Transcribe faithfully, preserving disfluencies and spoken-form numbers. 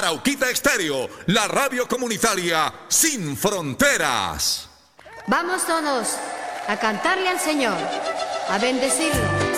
Arauquita Estéreo, la radio comunitaria sin fronteras. Vamos todos a cantarle al Señor, a bendecirlo.